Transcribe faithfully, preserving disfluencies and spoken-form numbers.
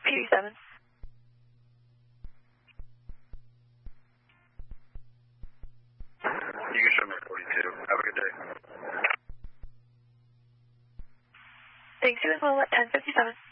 eighty-seven. You can show me forty-two. Have a good day. Thanks, you as well at ten fifty-seven.